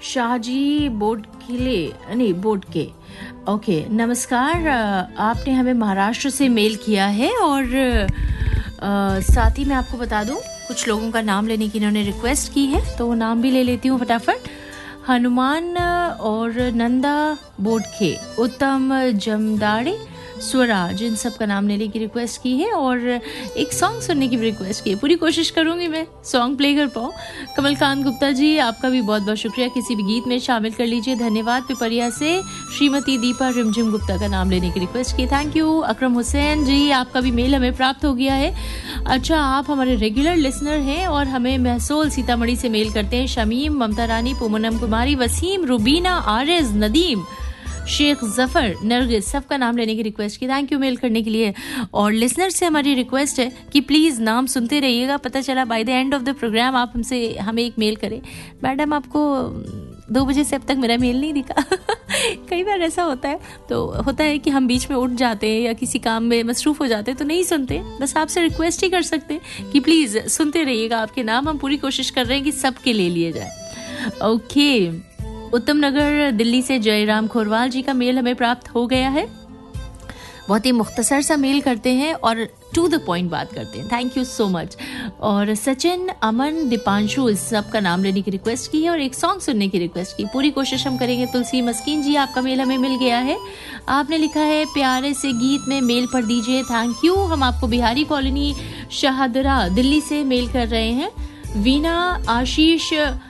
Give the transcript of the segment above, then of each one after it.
शाहजी बोडकिले नहीं बोडके। ओके, नमस्कार। आपने हमें महाराष्ट्र से मेल किया है और साथ ही मैं आपको बता दूं कुछ लोगों का नाम लेने की इन्होंने रिक्वेस्ट की है, तो वो नाम भी ले लेती हूँ फटाफट। हनुमान और नंदा बोडके, उत्तम जमदाड़े, स्वराज, इन सब का नाम लेने की रिक्वेस्ट की है और एक सॉन्ग सुनने की भी रिक्वेस्ट की है। पूरी कोशिश करूंगी मैं सॉन्ग प्ले कर पाऊँ। कमलकांत गुप्ता जी, आपका भी बहुत बहुत शुक्रिया, किसी भी गीत में शामिल कर लीजिए, धन्यवाद। पिपरिया से श्रीमती दीपा रिमझिम गुप्ता का नाम लेने की रिक्वेस्ट की, थैंक यू। अकरम हुसैन जी, आपका भी मेल हमें प्राप्त हो गया है। अच्छा, आप हमारे रेगुलर लिसनर हैं और हमें महसूल सीतामढ़ी से मेल करते हैं। शमीम, ममता रानी, पूनम कुमारी, वसीम, रुबीना, आरिज, नदीम, शेख जफर, नरगिस, सबका नाम लेने की रिक्वेस्ट की, थैंक यू मेल करने के लिए। और लिसनर से हमारी रिक्वेस्ट है कि प्लीज़ नाम सुनते रहिएगा, पता चला by the end of the programme आप हमें एक मेल करें, मैडम आपको 2 बजे से अब तक मेरा मेल नहीं दिखा। कई बार ऐसा होता है, तो होता है कि हम बीच में उठ जाते हैं या किसी काम में मसरूफ़ हो जाते हैं तो नहीं सुनते। बस आपसे रिक्वेस्ट ही कर सकते हैं कि प्लीज़ सुनते रहिएगा, आपके नाम हम पूरी कोशिश कर रहे हैं कि सबके ले लिए जाए। ओके, उत्तम नगर दिल्ली से जयराम खोरवाल जी का मेल हमें प्राप्त हो गया है। बहुत ही मुख्तसर सा मेल करते हैं और टू द पॉइंट बात करते हैं, थैंक यू सो मच। और सचिन, अमन, दीपांशु, इस सब का नाम लेने की रिक्वेस्ट की है और एक सॉन्ग सुनने की रिक्वेस्ट की, पूरी कोशिश हम करेंगे। तुलसी मस्कीन जी, आपका मेल हमें मिल गया है। आपने लिखा है प्यारे से गीत में मेल पढ़ दीजिए, थैंक यू। हम आपको बिहारी कॉलोनी शाहदरा दिल्ली से मेल कर रहे हैं। वीना, आशीष,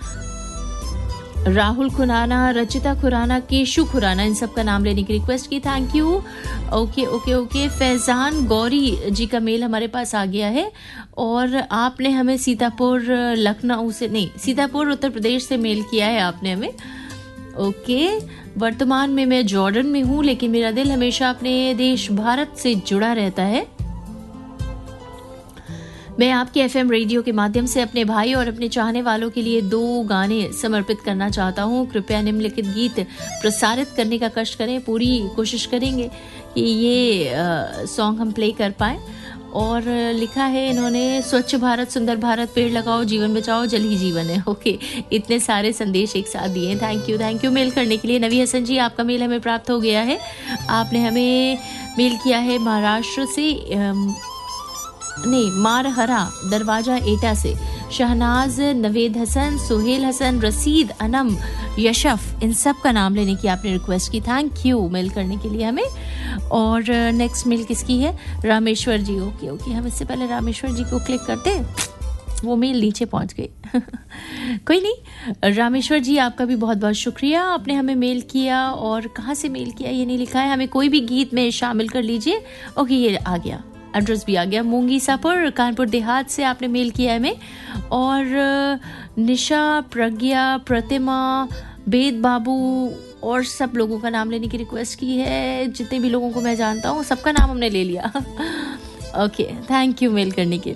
राहुल खुराना, रचिता खुराना, केशु खुराना, इन सब का नाम लेने की रिक्वेस्ट की, thank you. Okay okay okay, Faizan Gauri जी का मेल हमारे पास आ गया है और आपने हमें सीतापुर लखनऊ से नहीं, सीतापुर उत्तर प्रदेश से मेल किया है आपने हमें। ओके, वर्तमान में मैं जॉर्डन में हूँ लेकिन मेरा दिल हमेशा अपने देश भारत से जुड़ा रहता है। मैं आपके एफएम रेडियो के माध्यम से अपने भाई और अपने चाहने वालों के लिए 2 गाने समर्पित करना चाहता हूँ। कृपया निम्नलिखित गीत प्रसारित करने का कष्ट करें, पूरी कोशिश करेंगे कि ये सॉन्ग हम प्ले कर पाएँ। और लिखा है इन्होंने, स्वच्छ भारत सुंदर भारत, पेड़ लगाओ जीवन बचाओ, जल ही जीवन है। ओके, इतने सारे संदेश एक साथ दिए, थैंक यू मेल करने के लिए। नवी हसन जी, आपका मेल हमें प्राप्त हो गया है। आपने हमें मेल किया है महाराष्ट्र से मारहरा दरवाजा एटा से। शहनाज, नवेद हसन, सुहेल हसन, रसीद, अनम, यशफ, इन सब का नाम लेने की आपने रिक्वेस्ट की, थैंक यू मेल करने के लिए हमें। और नेक्स्ट मेल किसकी है? रामेश्वर जी। ओके ओके, हम इससे पहले रामेश्वर जी को क्लिक करते, वो मेल नीचे पहुंच गई। कोई नहीं, रामेश्वर जी आपका भी बहुत बहुत शुक्रिया, आपने हमें मेल किया। और कहाँ से मेल किया ये नहीं लिखा है, हमें कोई भी गीत में शामिल कर लीजिए। ओके, ये आ गया, एड्रेस भी आ गया, मूंगी सापुर, कानपुर देहात से आपने मेल किया है हमें। और निशा, प्रज्ञा, प्रतिमा, बेद बाबू और सब लोगों का नाम लेने की रिक्वेस्ट की है। जितने भी लोगों को मैं जानता हूँ सबका नाम हमने ले लिया। ओके, थैंक यू मेल करने के लिए।